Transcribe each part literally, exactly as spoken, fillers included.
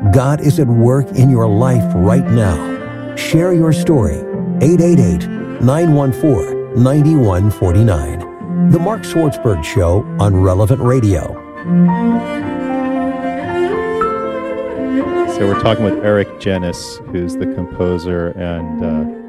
God is at work in your life right now. Share your story. eight eight eight, nine one four, nine one four nine. The Mark Swartzberg Show on Relevant Radio. So we're talking with Eric Janis, who's the composer and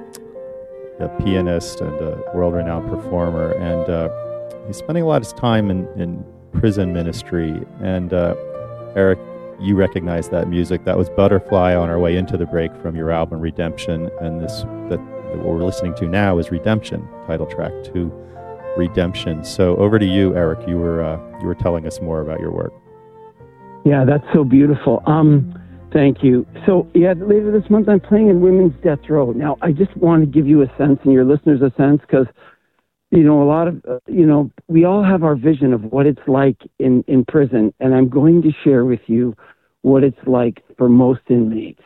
uh, a pianist and a world-renowned performer. And uh, he's spending a lot of his time in, in prison ministry. And uh, Eric, you recognize that music. That was Butterfly on our way into the break from your album Redemption. And this that, that what we're listening to now is Redemption, title track to Redemption. So over to you, Eric. You were uh, you were telling us more about your work. Yeah, that's so beautiful. Um, thank you. So yeah, later this month I'm playing in Women's Death Row. Now I just want to give you a sense and your listeners a sense, because you know a lot of uh, you know we all have our vision of what it's like in in prison, and I'm going to share with you what it's like for most inmates.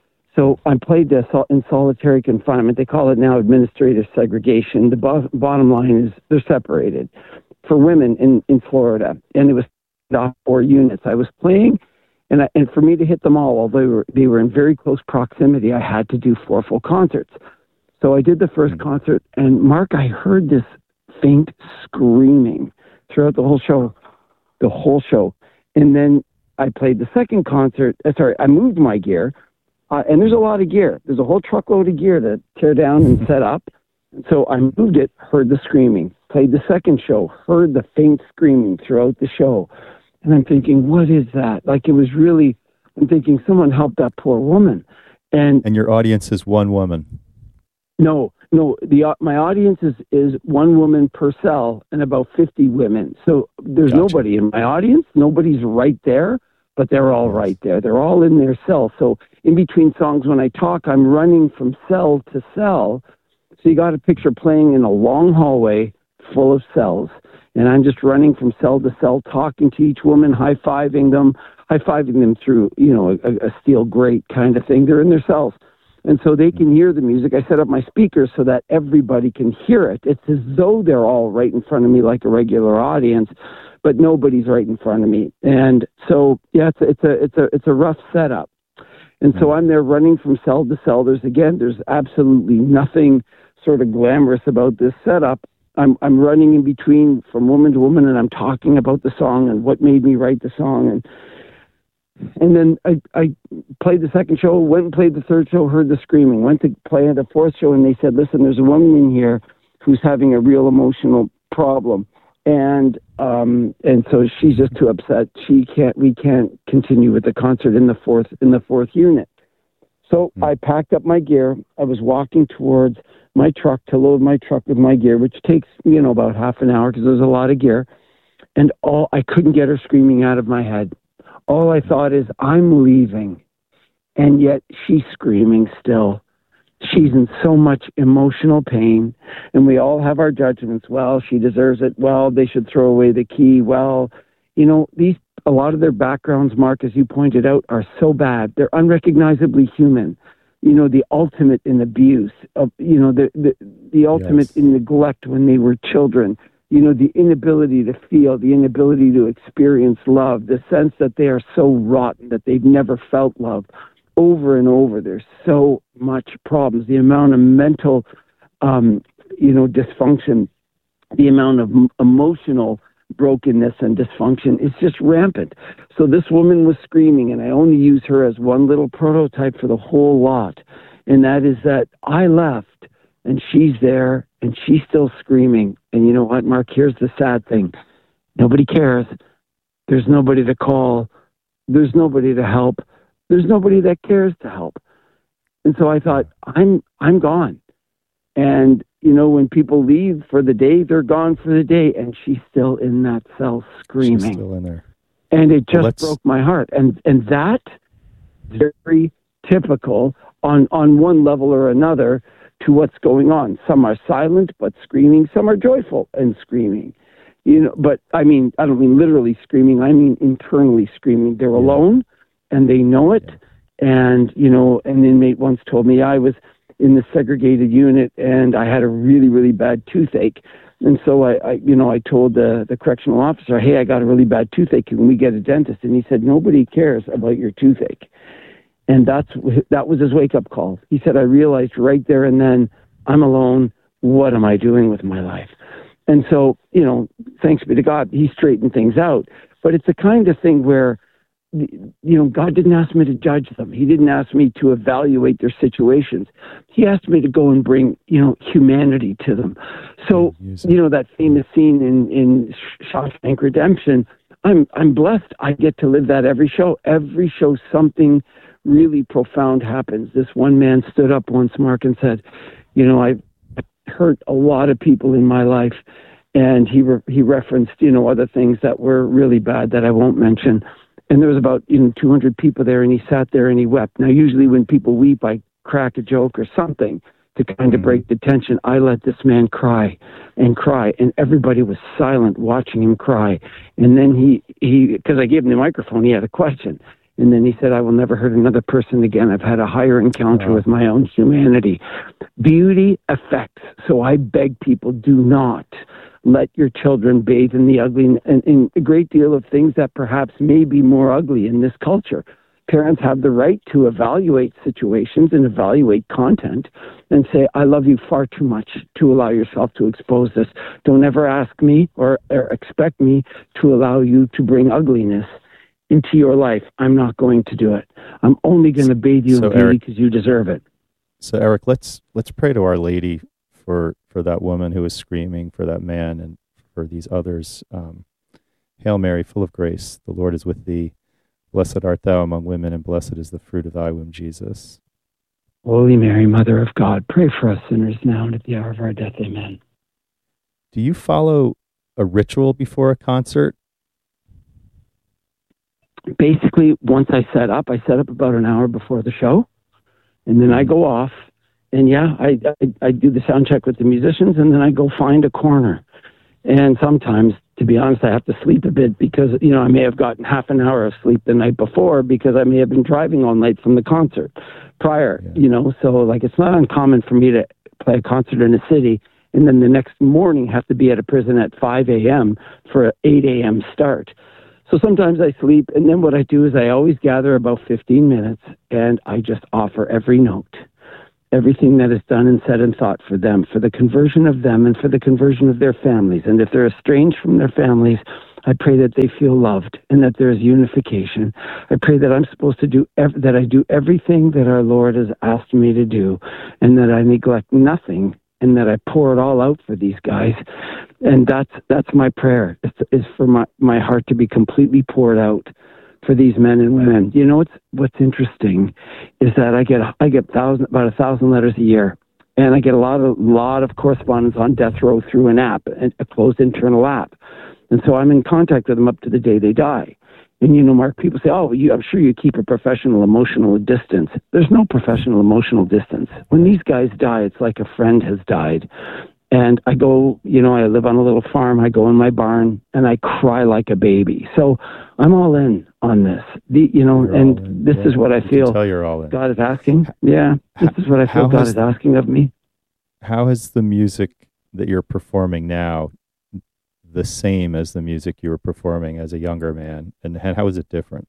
So I played this in solitary confinement. They call it now administrative segregation. The bo- bottom line is they're separated for women in, in Florida. And it was four units. I was playing, and I, and for me to hit them all, although they were, they were in very close proximity, I had to do four full concerts. So I did the first mm-hmm. concert, and Mark, I heard this faint screaming throughout the whole show, the whole show. And then I played the second concert. Uh, sorry, I moved my gear. Uh, and there's a lot of gear. There's a whole truckload of gear to tear down and set up. And so I moved it, heard the screaming, played the second show, heard the faint screaming throughout the show. And I'm thinking, what is that? Like, it was really, I'm thinking, someone help that poor woman. And and your audience is one woman. No, no. The uh, my audience is, is one woman per cell and about fifty women. So there's Gotcha. Nobody in my audience. Nobody's right there, but they're all right there. They're all in their cell. So in between songs, when I talk, I'm running from cell to cell. So you got to picture playing in a long hallway full of cells. And I'm just running from cell to cell, talking to each woman, high-fiving them, high-fiving them through, you know, a, a steel grate kind of thing. They're in their cells. And so they can hear the music. I set up my speakers so that everybody can hear it. It's as though they're all right in front of me like a regular audience, but nobody's right in front of me. And so, yeah, it's a, it's a, it's a, it's a rough setup. And so I'm there running from cell to cell. There's, again, there's absolutely nothing sort of glamorous about this setup. I'm I'm running in between from woman to woman, and I'm talking about the song and what made me write the song. And and then I, I played the second show, went and played the third show, heard the screaming, went to play the fourth show, and they said, listen, there's a woman in here who's having a real emotional problem. And um and so she's just too upset. She can't we can't continue with the concert in the fourth in the fourth unit. So mm. I packed up my gear. I was walking towards my truck to load my truck with my gear, which takes, you know, about half an hour because there's a lot of gear. And all I couldn't get her screaming out of my head. All I thought is, I'm leaving. And yet she's screaming still. She's in so much emotional pain. And we all have our judgments. Well, she deserves it. Well, they should throw away the key. Well, you know, these a lot of their backgrounds, Mark, as you pointed out, are so bad. They're unrecognizably human. You know, the ultimate in abuse, of, you know, the, the, the ultimate yes. in neglect when they were children, you know, the inability to feel, the inability to experience love, the sense that they are so rotten that they've never felt love. Over and over, there's so much problems. The amount of mental, um, you know, dysfunction, the amount of m- emotional brokenness and dysfunction is just rampant. So this woman was screaming, and I only use her as one little prototype for the whole lot. And that is that I left, and she's there, and she's still screaming. And you know what, Mark? Here's the sad thing. Nobody cares. There's nobody to call. There's nobody to help. There's nobody that cares to help. And so I thought, I'm I'm gone. And you know, when people leave for the day, they're gone for the day, and she's still in that cell screaming. She's still in there. And it just well, broke my heart. And and that very typical on, on one level or another to what's going on. Some are silent but screaming. Some are joyful and screaming. You know, but I mean, I don't mean literally screaming. I mean internally screaming. They're yeah. alone, and they know it. Yeah. And you know, an inmate once told me I was in the segregated unit, and I had a really, really bad toothache. And so I, I you know, I told the, the correctional officer, hey, I got a really bad toothache. Can we get a dentist? And he said, nobody cares about your toothache. And that's that was his wake-up call. He said, I realized right there and then, I'm alone. What am I doing with my life? And so, you know, thanks be to God, he straightened things out. But it's the kind of thing where, you know, God didn't ask me to judge them. He didn't ask me to evaluate their situations. He asked me to go and bring, you know, humanity to them. So, you know, that famous scene in, in Shawshank Redemption, I'm I'm blessed. I get to live that every show. Every show, something really profound happens. This one man stood up once, Mark, and said, you know, I've hurt a lot of people in my life. And he re- he referenced, you know, other things that were really bad that I won't mention. And there was about, you know, two hundred people there, and he sat there and he wept. Now, usually when people weep, I crack a joke or something to kind of break the tension. I let this man cry and cry, and everybody was silent watching him cry. And then he, he because I gave him the microphone, he had a question. And then he said, I will never hurt another person again. I've had a higher encounter wow. with my own humanity. Beauty affects. So I beg people, do not let your children bathe in the ugly and in a great deal of things that perhaps may be more ugly in this culture. Parents have the right to evaluate situations and evaluate content and say, I love you far too much to allow yourself to expose this. Don't ever ask me or, or expect me to allow you to bring ugliness into your life. I'm not going to do it. I'm only going to bathe you so in beauty because you deserve it. So Eric, let's let's pray to Our Lady for for that woman who was screaming, for that man, and for these others. Um, Hail Mary, full of grace, the Lord is with thee. Blessed art thou among women, and blessed is the fruit of thy womb, Jesus. Holy Mary, Mother of God, pray for us sinners now and at the hour of our death. Amen. Do you follow a ritual before a concert? Basically, once I set up, I set up about an hour before the show, and then I go off, and yeah, I, I, I do the sound check with the musicians, and then I go find a corner. And sometimes, to be honest, I have to sleep a bit because, you know, I may have gotten half an hour of sleep the night before because I may have been driving all night from the concert prior, yeah. you know, so like it's not uncommon for me to play a concert in a city and then the next morning have to be at a prison at five a.m. for an eight a.m. start. So sometimes I sleep, and then what I do is I always gather about fifteen minutes, and I just offer every note, everything that is done and said and thought for them, for the conversion of them and for the conversion of their families. And if they're estranged from their families, I pray that they feel loved and that there is unification. I pray that I'm supposed to do, ev- that I do everything that our Lord has asked me to do, and that I neglect nothing, and that I pour it all out for these guys. And that's that's my prayer, is, is for my, my heart to be completely poured out for these men and women. You know what's what's interesting is that I get I get thousand about a thousand letters a year, and I get a lot of lot of correspondence on death row through an app, a closed internal app, and so I'm in contact with them up to the day they die. And you know, Mark, people say, "Oh, you, I'm sure you keep a professional emotional distance." There's no professional emotional distance. When these guys die, it's like a friend has died. And I go, you know, I live on a little farm. I go in my barn and I cry like a baby. So I'm all in on this. The, you know, you're and this yeah. is what I feel tell you're all in. God is asking. Yeah, this is what I feel God is asking of me. How is the music that you're performing now the same as the music you were performing as a younger man? And how is it different?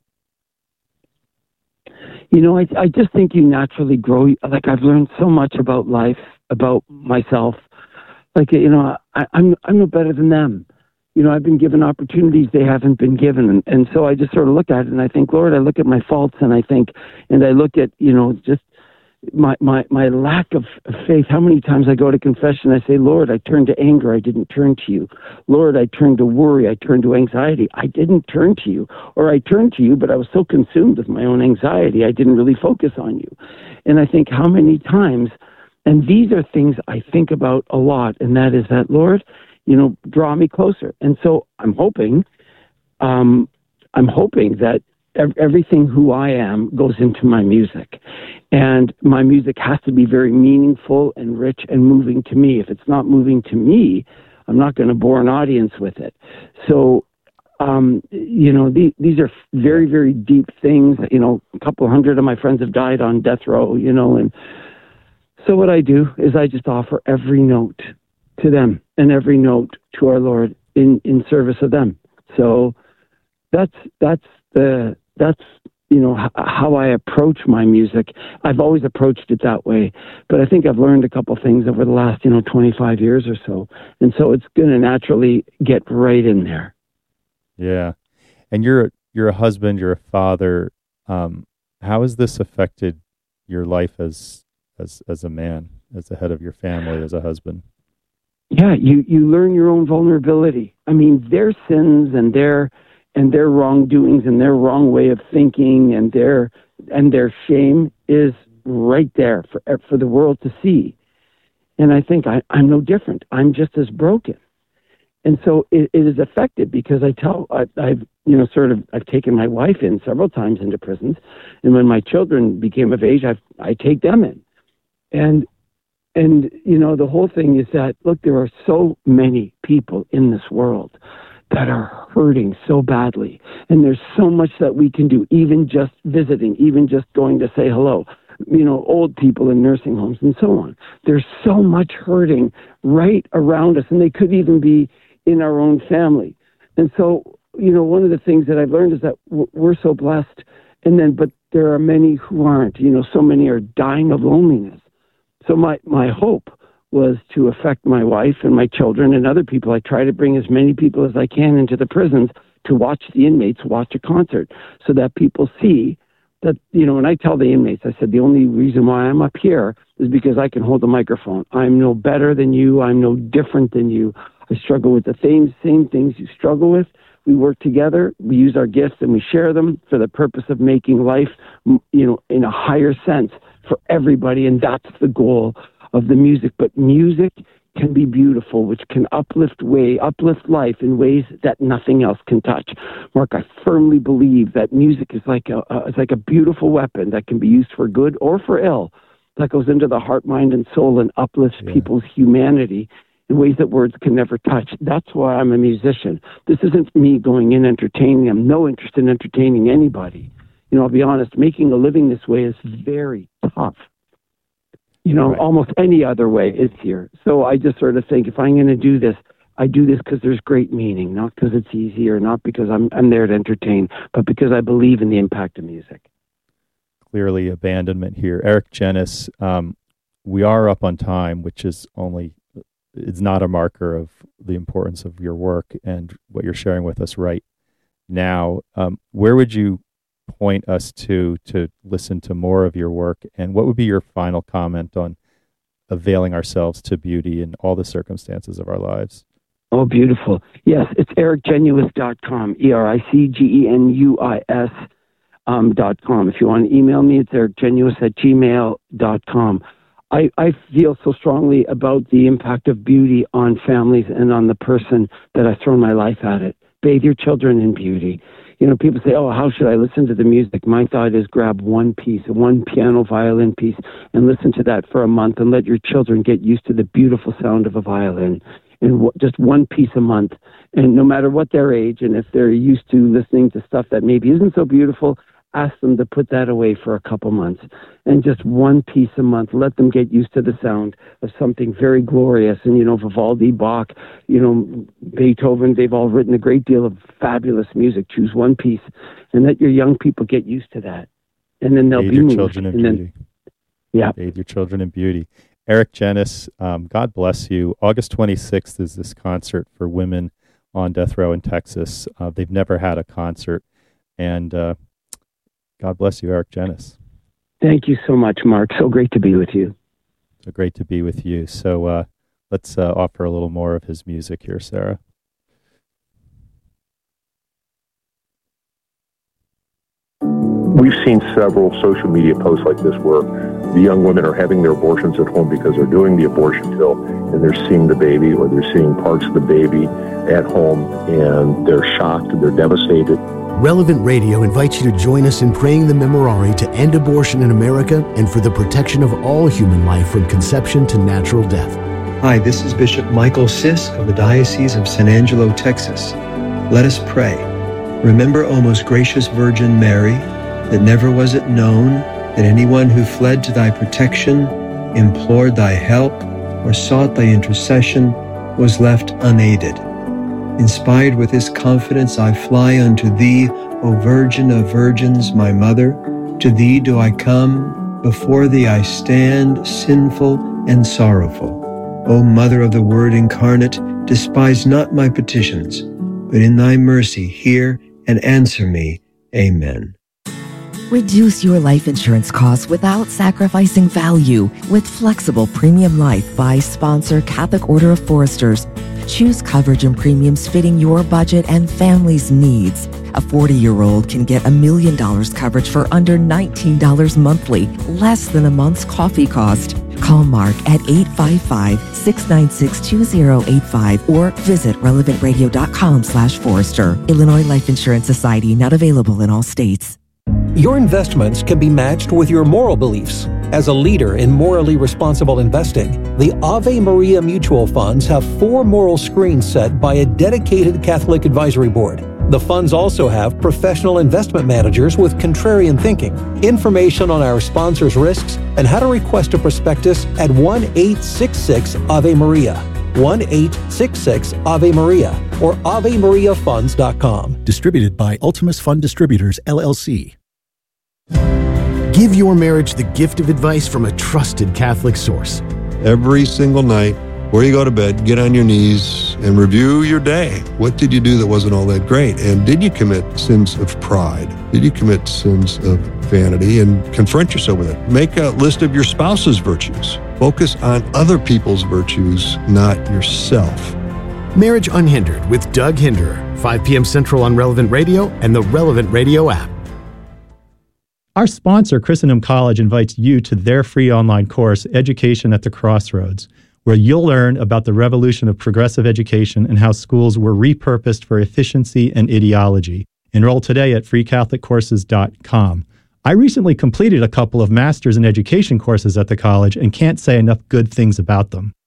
You know, I, I just think you naturally grow. Like I've learned so much about life, about myself. Like, you know, I, I'm I'm no better than them. You know, I've been given opportunities they haven't been given. And, and so I just sort of look at it and I think, Lord, I look at my faults and I think, and I look at, you know, just my, my, my lack of faith. How many times I go to confession, I say, Lord, I turned to anger. I didn't turn to you. Lord, I turned to worry. I turned to anxiety. I didn't turn to you. Or I turned to you, but I was so consumed with my own anxiety, I didn't really focus on you. And I think how many times, and these are things I think about a lot, and that is that, Lord, you know, draw me closer. And so I'm hoping, um, I'm hoping that ev- everything who I am goes into my music. And my music has to be very meaningful and rich and moving to me. If it's not moving to me, I'm not going to bore an audience with it. So, um, you know, the, these are very, very deep things. You know, a couple hundred of my friends have died on death row, you know, and so what I do is I just offer every note to them and every note to our Lord in, in service of them. So that's that's the that's you know, h- how I approach my music. I've always approached it that way, but I think I've learned a couple things over the last, you know, twenty-five years or so. And so it's going to naturally get right in there. Yeah. And you're, you're a husband, you're a father. Um, how has this affected your life as, as, as a man, as the head of your family, as a husband? Yeah, you, you learn your own vulnerability. I mean, their sins and their and their wrongdoings and their wrong way of thinking and their and their shame is right there for for the world to see. And I think I, I'm no different. I'm just as broken. And so it, it is affected because I tell I, I've you know sort of I've taken my wife in several times into prisons, and when my children became of age, I I take them in, and. And, you know, the whole thing is that, look, there are so many people in this world that are hurting so badly. And there's so much that we can do, even just visiting, even just going to say hello, you know, old people in nursing homes and so on. There's so much hurting right around us, and they could even be in our own family. And so, you know, one of the things that I've learned is that we're so blessed. And then, but there are many who aren't, you know, so many are dying of loneliness. So my, my hope was to affect my wife and my children and other people. I try to bring as many people as I can into the prisons to watch the inmates watch a concert so that people see that, you know, and I tell the inmates, I said, the only reason why I'm up here is because I can hold a microphone. I'm no better than you. I'm no different than you. I struggle with the same, same things you struggle with. We work together, we use our gifts, and we share them for the purpose of making life, you know, in a higher sense for everybody, and that's the goal of the music. But music can be beautiful, which can uplift way, uplift life in ways that nothing else can touch. Mark, I firmly believe that music is like a, a it's like a beautiful weapon that can be used for good or for ill, that goes into the heart, mind, and soul and uplifts yeah. people's humanity in ways that words can never touch. That's why I'm a musician. This isn't me going in entertaining. I'm no interest in entertaining anybody. You know, I'll be honest, making a living this way is very tough. You know, right. Almost any other way is here. So I just sort of think if I'm going to do this, I do this because there's great meaning, not because it's easy or not because I'm I'm there to entertain, but because I believe in the impact of music. Clearly abandonment here. Eric Genus, um, we are up on time, which is only, it's not a marker of the importance of your work and what you're sharing with us right now. Um, where would you point us to to listen to more of your work, and what would be your final comment on availing ourselves to beauty in all the circumstances of our lives? Oh, beautiful. Yes, it's eric genuis dot com, E R I C G E N U I S um, dot com. If you want to email me, it's eric genuis at gmail dot com. I, I feel so strongly about the impact of beauty on families and on the person that I throw my life at it. Bathe your children in beauty. You know, people say, oh, how should I listen to the music? My thought is grab one piece, one piano violin piece, and listen to that for a month and let your children get used to the beautiful sound of a violin. And w- just one piece a month. And no matter what their age, and if they're used to listening to stuff that maybe isn't so beautiful, ask them to put that away for a couple months. And just one piece a month, let them get used to the sound of something very glorious. And, you know, Vivaldi, Bach, you know, Beethoven, they've all written a great deal of fabulous music. Choose one piece and let your young people get used to that. And then they'll Bathe be your moved. children in and beauty. Then, yeah. Bathe your children in beauty. Eric Genus, um, God bless you. August twenty-sixth is this concert for women on death row in Texas. Uh, they've never had a concert. And, uh, God bless you, Eric Genus. Thank you so much, Mark. So great to be with you. So great to be with you. So uh, let's uh, offer a little more of his music here, Sarah. We've seen several social media posts like this where the young women are having their abortions at home because they're doing the abortion pill and they're seeing the baby or they're seeing parts of the baby at home and they're shocked and they're devastated. Relevant Radio invites you to join us in praying the Memorare to end abortion in America and for the protection of all human life from conception to natural death. Hi, this is Bishop Michael Sisk of the Diocese of San Angelo, Texas. Let us pray. Remember, O most gracious Virgin Mary, that never was it known that anyone who fled to thy protection, implored thy help, or sought thy intercession was left unaided. Inspired with this confidence, I fly unto thee, O Virgin of Virgins, my mother. To thee do I come, before thee I stand, sinful and sorrowful. O Mother of the Word incarnate, despise not my petitions, but in thy mercy hear and answer me. Amen. Reduce your life insurance costs without sacrificing value with Flexible Premium Life by sponsor Catholic Order of Foresters. Choose coverage and premiums fitting your budget and family's needs. A forty-year-old can get a million dollars coverage for under nineteen dollars monthly, less than a month's coffee cost. Call Mark at eight five five, six nine six, two zero eight five or visit relevant radio dot com slash Forester. Illinois Life Insurance Society, not available in all states. Your investments can be matched with your moral beliefs. As a leader in morally responsible investing, the Ave Maria Mutual Funds have four moral screens set by a dedicated Catholic advisory board. The funds also have professional investment managers with contrarian thinking. Information on our sponsors' risks and how to request a prospectus at one eight six six Ave Maria, one eight six six Ave Maria, or ave maria funds dot com. Distributed by Ultimus Fund Distributors, L L C. Give your marriage the gift of advice from a trusted Catholic source. Every single night, before you go to bed, get on your knees and review your day. What did you do that wasn't all that great? And did you commit sins of pride? Did you commit sins of vanity? And confront yourself with it. Make a list of your spouse's virtues. Focus on other people's virtues, not yourself. Marriage Unhindered with Doug Hinderer, five p.m. Central on Relevant Radio and the Relevant Radio app. Our sponsor, Christendom College, invites you to their free online course, Education at the Crossroads, where you'll learn about the revolution of progressive education and how schools were repurposed for efficiency and ideology. Enroll today at free catholic courses dot com. I recently completed a couple of Masters in Education courses at the college and can't say enough good things about them.